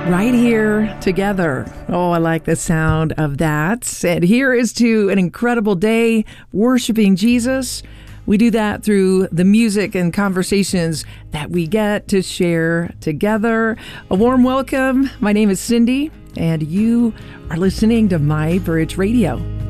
Right here together. Oh, I like the sound of that. And here is to an incredible day worshiping Jesus. We do that through the music and conversations that we get to share together. A warm welcome. My name is Cindy, and you are listening to My Bridge Radio.